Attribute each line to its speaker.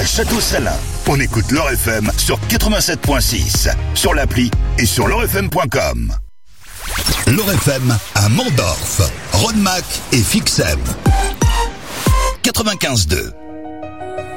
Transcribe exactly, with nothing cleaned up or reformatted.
Speaker 1: à Château-Salin. On écoute l'Or F M sur quatre-vingt-sept virgule six, sur l'appli et sur l'or f m point com. L'Or F M à Mondorf, Rodemack et Fixem. quatre-vingt-quinze deux.